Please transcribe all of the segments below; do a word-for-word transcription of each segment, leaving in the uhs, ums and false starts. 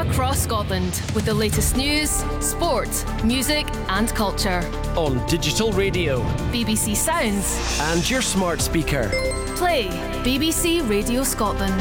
across Scotland with the latest news, sport, music and culture. On digital radio, B B C Sounds and your smart speaker. Play B B C Radio Scotland.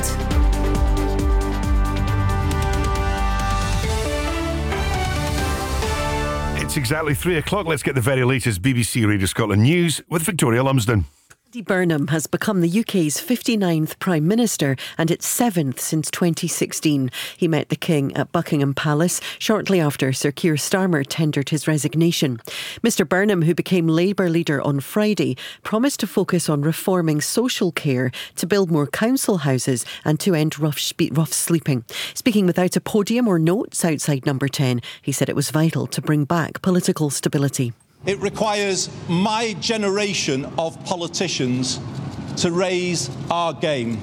It's exactly three o'clock. Let's get the very latest B B C Radio Scotland news with Victoria Lumsden. Andy Burnham has become the U K's fifty-ninth Prime Minister and its seventh since twenty sixteen. He met the King at Buckingham Palace shortly after Sir Keir Starmer tendered his resignation. Mr Burnham, who became Labour leader on Friday, promised to focus on reforming social care, to build more council houses and to end rough, spe- rough sleeping. Speaking without a podium or notes outside Number ten, he said it was vital to bring back political stability. It requires my generation of politicians to raise our game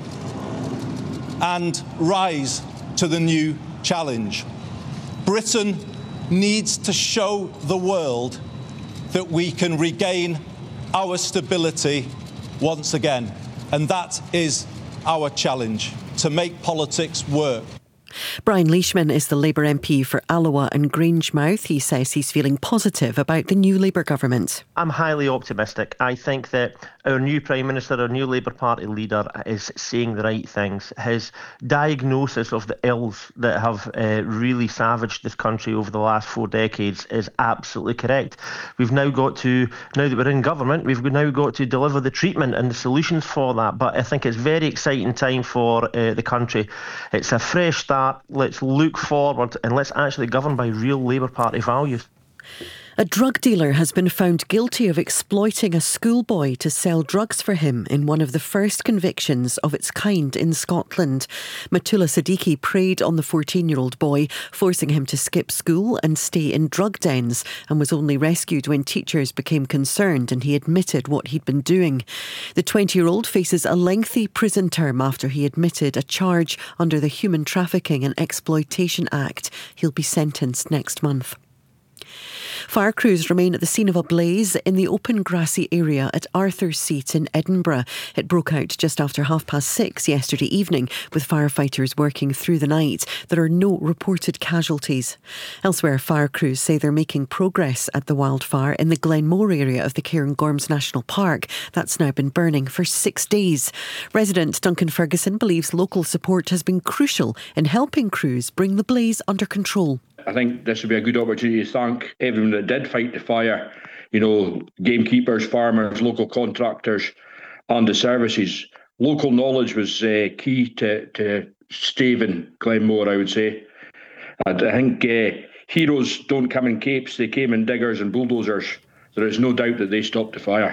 and rise to the new challenge. Britain needs to show the world that we can regain our stability once again. And that is our challenge, to make politics work. Brian Leishman is the Labour M P for Alloa and Grangemouth. He says he's feeling positive about the new Labour government. I'm highly optimistic. I think that our new Prime Minister, our new Labour Party leader is saying the right things. His diagnosis of the ills that have uh, really savaged this country over the last four decades is absolutely correct. We've now got to, now that we're in government, we've now got to deliver the treatment and the solutions for that. But I think it's a very exciting time for uh, the country. It's a fresh start. Let's look forward and let's actually govern by real Labour Party values. A drug dealer has been found guilty of exploiting a schoolboy to sell drugs for him in one of the first convictions of its kind in Scotland. Matula Siddiqui preyed on the fourteen-year-old boy, forcing him to skip school and stay in drug dens, and was only rescued when teachers became concerned and he admitted what he'd been doing. The twenty-year-old faces a lengthy prison term after he admitted a charge under the Human Trafficking and Exploitation Act. He'll be sentenced next month. Fire crews remain at the scene of a blaze in the open grassy area at Arthur's Seat in Edinburgh. It broke out just after half past six yesterday evening, with firefighters working through the night. There are no reported casualties. Elsewhere, fire crews say they're making progress at the wildfire in the Glenmore area of the Cairngorms National Park. That's now been burning for six days. Resident Duncan Ferguson believes local support has been crucial in helping crews bring the blaze under control. I think this would be a good opportunity to thank everyone that did fight the fire, you know, gamekeepers, farmers, local contractors and the services. Local knowledge was uh, key to, to staving Glenmore, I would say. And I think uh, heroes don't come in capes, they came in diggers and bulldozers. There is no doubt that they stopped the fire.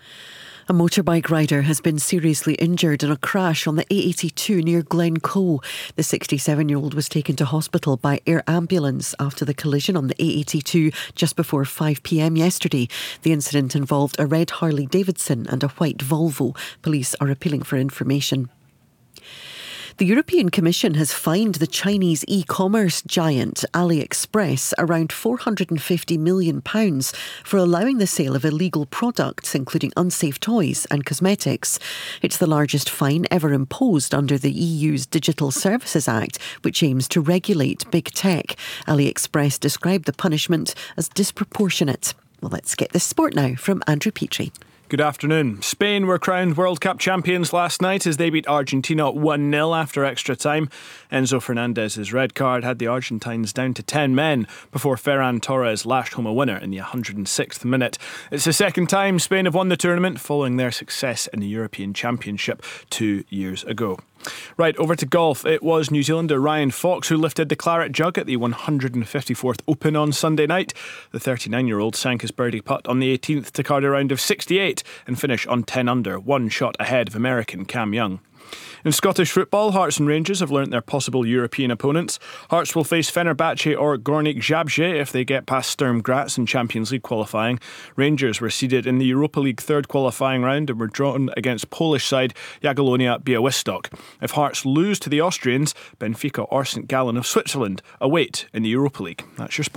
A motorbike rider has been seriously injured in a crash on the A eighty-two near Glencoe. The sixty-seven-year-old was taken to hospital by air ambulance after the collision on the A eighty-two just before five p.m. yesterday. The incident involved a red Harley Davidson and a white Volvo. Police are appealing for information. The European Commission has fined the Chinese e-commerce giant AliExpress around four hundred fifty million pounds for allowing the sale of illegal products, including unsafe toys and cosmetics. It's the largest fine ever imposed under the E U's Digital Services Act, which aims to regulate big tech. AliExpress described the punishment as disproportionate. Well, let's get the sport now from Andrew Petrie. Good afternoon. Spain were crowned World Cup champions last night as they beat Argentina one nil after extra time. Enzo Fernandez's red card had the Argentines down to ten men before Ferran Torres lashed home a winner in the one hundred sixth minute. It's the second time Spain have won the tournament following their success in the European Championship two years ago. Right, over to golf. It was New Zealander Ryan Fox who lifted the claret jug at the one hundred fifty-fourth Open on Sunday night. The thirty-nine-year-old sank his birdie putt on the eighteenth to card a round of sixty-eight and finish on ten under, one shot ahead of American Cam Young. In Scottish football, Hearts and Rangers have learnt their possible European opponents. Hearts will face Fenerbahce or Gornik Zabrze if they get past Sturm Graz in Champions League qualifying. Rangers were seeded in the Europa League third qualifying round and were drawn against Polish side Jagiellonia Białystok. If Hearts lose to the Austrians, Benfica or Saint Gallen of Switzerland await in the Europa League. That's your sport.